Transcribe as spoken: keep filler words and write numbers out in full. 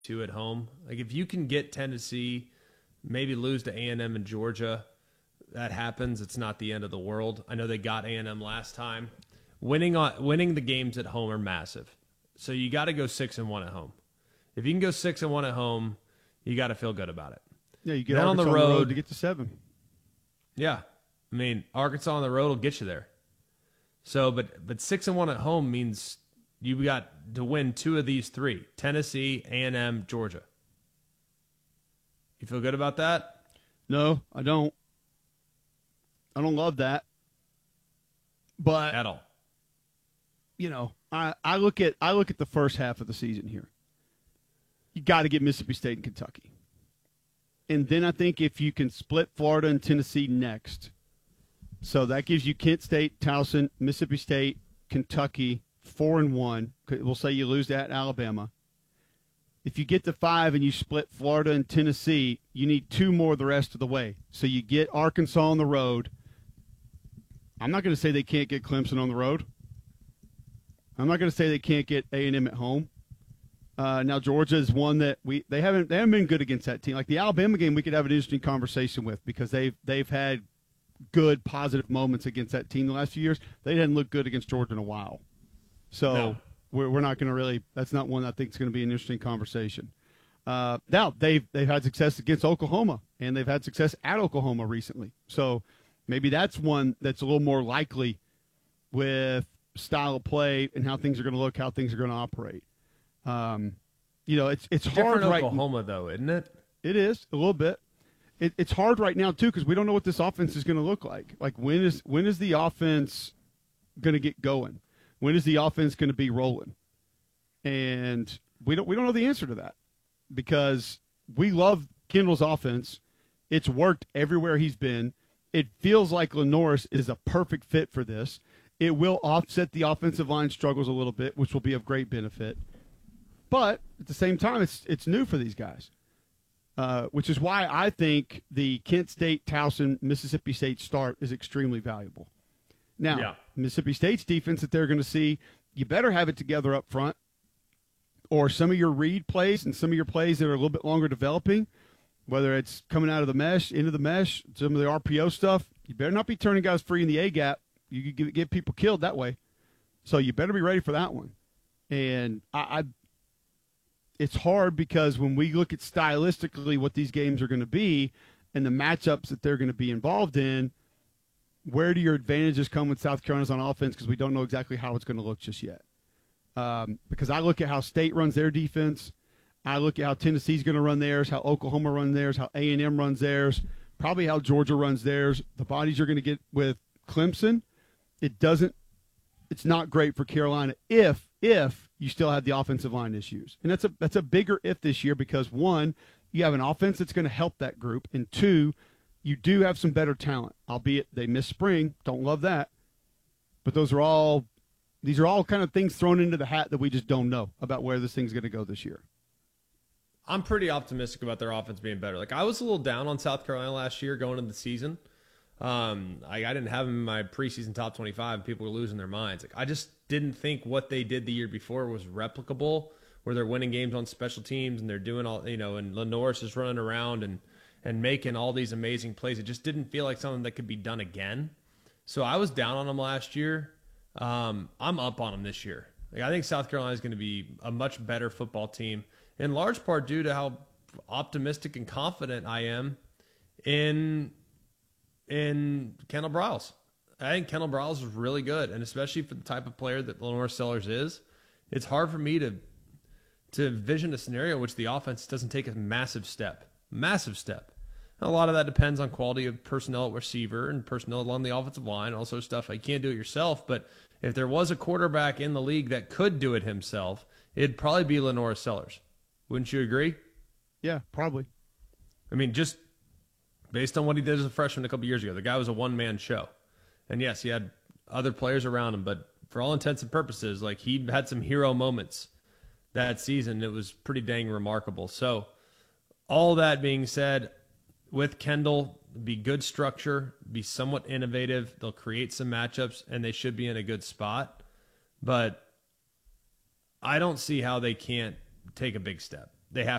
two at home. Like if you can get Tennessee, maybe lose to A and M and Georgia, that happens. It's not the end of the world. I know they got A and M last time. Winning on winning the games at home are massive. So you got to go six and one at home. If you can go six and one at home, you got to feel good about it. Yeah, you get then on the, on road, the road to get to seven. Yeah, I mean Arkansas on the road will get you there. So, but but six and one at home means you got to win two of these three: Tennessee, A and M, Georgia. You feel good about that? No, I don't. I don't love that. But At all. You know, I, I look at I look at the first half of the season here. You got to get Mississippi State and Kentucky. And then I think if you can split Florida and Tennessee next, so that gives you Kent State, Towson, Mississippi State, Kentucky, four and one. We'll say you lose at Alabama. If you get to five and you split Florida and Tennessee, you need two more the rest of the way. So you get Arkansas on the road. I'm not going to say they can't get Clemson on the road. I'm not going to say they can't get A and M at home. Uh, now Georgia is one that we they haven't they haven't been good against that team. Like the Alabama game, we could have an interesting conversation with because they've they've had good positive moments against that team the last few years. They didn't look good against Georgia in a while, so No. we're we're not going to really. That's not one I think is going to be an interesting conversation. Uh, now they've they've had success against Oklahoma and they've had success at Oklahoma recently. So maybe that's one that's a little more likely with style of play and how things are going to look, how things are going to operate. Um, you know, it's it's hard Different right. Oklahoma, though, isn't it? It is a little bit. It, it's hard right now too because we don't know what this offense is going to look like. Like when is when is the offense going to get going? When is the offense going to be rolling? And we don't we don't know the answer to that because we love Kendall's offense. It's worked everywhere he's been. It feels like Lenoris is a perfect fit for this. It will offset the offensive line struggles a little bit, which will be of great benefit. But at the same time, it's it's new for these guys, uh, which is why I think the Kent State, Towson, Mississippi State start is extremely valuable. Now, Yeah. Mississippi State's defense that they're going to see, you better have it together up front, or some of your read plays and some of your plays that are a little bit longer developing, whether it's coming out of the mesh, into the mesh, some of the R P O stuff, you better not be turning guys free in the A-gap. You could get, get people killed that way. So you better be ready for that one. And I, I it's hard because when we look at stylistically what these games are going to be and the matchups that they're going to be involved in, where do your advantages come with South Carolina's on offense because we don't know exactly how it's going to look just yet. Um, because I look at how State runs their defense. I look at how Tennessee's going to run theirs, how Oklahoma runs theirs, how A and M runs theirs, probably how Georgia runs theirs. The bodies you're going to get with Clemson, it doesn't – it's not great for Carolina if if you still have the offensive line issues. And that's a that's a bigger if this year because, one, you have an offense that's going to help that group, and two, you do have some better talent, albeit they missed spring. Don't love that. But those are all – these are all kind of things thrown into the hat that we just don't know about where this thing's going to go this year. I'm pretty optimistic about their offense being better. Like I was a little down on South Carolina last year going into the season. Um, I, I didn't have them in my preseason top twenty-five. People were losing their minds. Like I just didn't think what they did the year before was replicable, where they're winning games on special teams and they're doing all, you know, and Lenoris is running around and, and making all these amazing plays. It just didn't feel like something that could be done again. So I was down on them last year. Um, I'm up on them this year. Like I think South Carolina is going to be a much better football team, in large part due to how optimistic and confident I am in in Kendall Briles. I think Kendall Briles is really good, and especially for the type of player that Lenore Sellers is, it's hard for me to to envision a scenario in which the offense doesn't take a massive step. Massive step. And a lot of that depends on quality of personnel at receiver and personnel along the offensive line, also stuff. You can't do it yourself, but if there was a quarterback in the league that could do it himself, it'd probably be Lenore Sellers. Wouldn't you agree? Yeah, probably. I mean, just based on what he did as a freshman a couple years ago, the guy was a one-man show. And yes, he had other players around him, but for all intents and purposes, like he had some hero moments that season. It was pretty dang remarkable. So all that being said, with Kendall, be good structure, be somewhat innovative. They'll create some matchups, and they should be in a good spot. But I don't see how they can't take a big step. they have